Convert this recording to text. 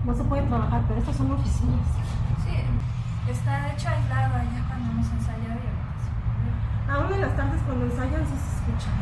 no se puede trabajar, pero estas son oficinas. Sí, está hecho aislado allá cuando hemos ensayado y ahorita. Aún en las tardes cuando ensayan sí se escucha.